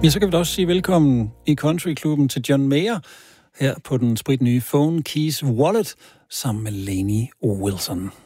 Ja, så kan vi da også sige velkommen i Countryklubben til John Mayer her på den spritnye Phone Keys Wallet sammen med Lainey Wilson.